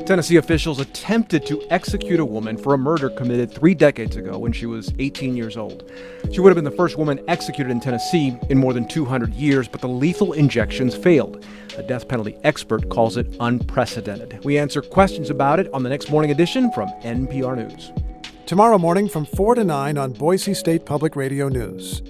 Tennessee officials attempted to execute a woman for a murder committed 3 decades ago when she was 18 years old. She would have been the first woman executed in Tennessee in more than 200 years, but the lethal injections failed. A death penalty expert calls it unprecedented. We answer questions about it on the next morning edition from NPR News. Tomorrow morning from 4 to 9 on Boise State Public Radio News.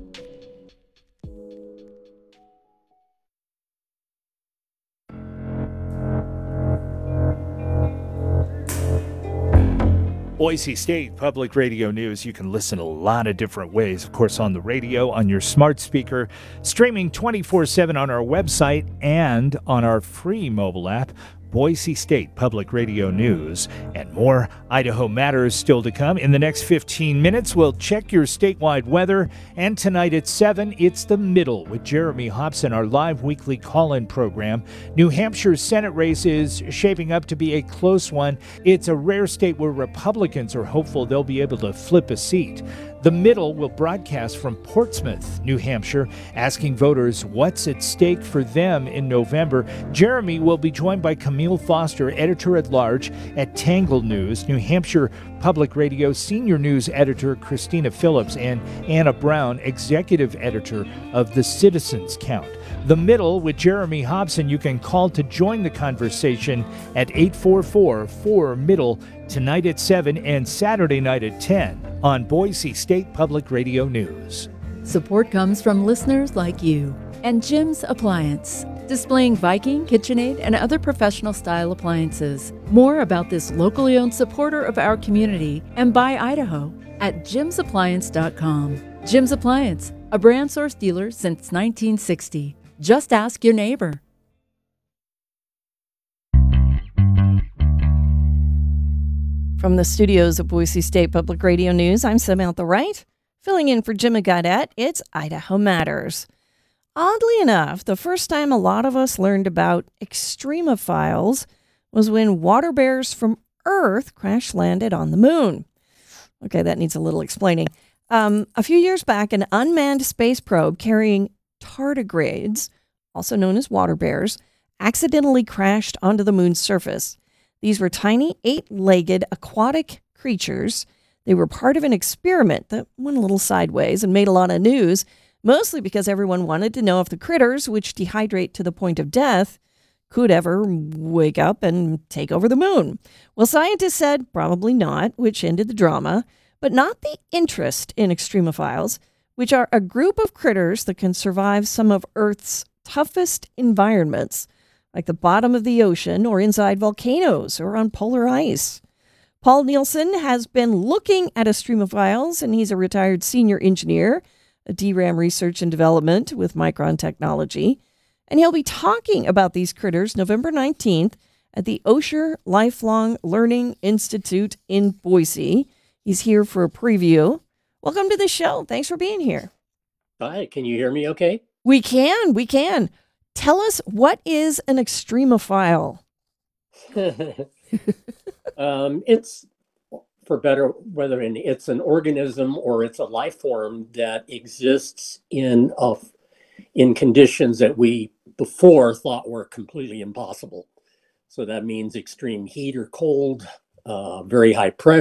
Boise State Public Radio News. You can listen a lot of different ways. Of course, on the radio, on your smart speaker, streaming 24/7 on our website and on our free mobile app, Boise State Public Radio News, and more Idaho Matters still to come. In the next 15 minutes, we'll check your statewide weather. And tonight at 7, it's The Middle with Jeremy Hobson, our live weekly call-in program. New Hampshire's Senate race is shaping up to be a close one. It's a rare state where Republicans are hopeful they'll be able to flip a seat. The Middle will broadcast from Portsmouth, New Hampshire, asking voters what's at stake for them in November. Jeremy will be joined by Camille Foster, editor-at-large at Tangle News, New Hampshire Public Radio senior news editor Christina Phillips, and Anna Brown, executive editor of The Citizens Count. The Middle with Jeremy Hobson. You can call to join the conversation at 844-4-MIDDLE tonight at 7 and Saturday night at 10 on Boise State Public Radio News. Support comes from listeners like you and Jim's Appliance, displaying Viking, KitchenAid, and other professional-style appliances. More about this locally owned supporter of our community and Buy Idaho at jimsappliance.com. Jim's Appliance, a brand source dealer since 1960. Just ask your neighbor. From the studios of Boise State Public Radio News, I'm Samantha Wright. Filling in for Jimmy Gaudette, it's Idaho Matters. Oddly enough, the first time a lot of us learned about extremophiles was when water bears from Earth crash-landed on the moon. Okay, that needs a little explaining. A few years back, an unmanned space probe carrying tardigrades, also known as water bears, accidentally crashed onto the moon's surface. These were tiny, 8-legged aquatic creatures. They were part of an experiment that went a little sideways and made a lot of news, mostly because everyone wanted to know if the critters, which dehydrate to the point of death, could ever wake up and take over the moon. Well, scientists said probably not, which ended the drama, but not the interest in extremophiles, which are a group of critters that can survive some of Earth's toughest environments, like the bottom of the ocean or inside volcanoes or on polar ice. Paul Nielsen has been looking at extremophiles, and he's a retired senior engineer at DRAM Research and Development with Micron Technology. And he'll be talking about these critters November 19th at the Osher Lifelong Learning Institute in Boise. He's here for a preview. Welcome to the show. Thanks for being here. Hi, can you hear me okay? We can. Tell us, what is an extremophile? It's, for better, it's an organism or it's a life form that exists in conditions that we before thought were completely impossible. So that means extreme heat or cold, very high pressure.